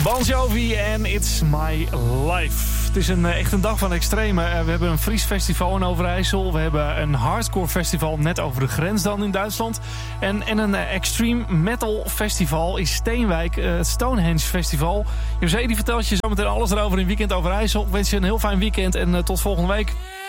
Bon Jovi en It's My Life. Het is echt een dag van extreme. We hebben een vriesfestival in Overijssel. We hebben een hardcore festival net over de grens dan in Duitsland. En een extreme metal festival in Steenwijk. Het Stonehenge Festival. José die vertelt je zometeen alles erover in Weekend Overijssel. Ik wens je een heel fijn weekend en tot volgende week.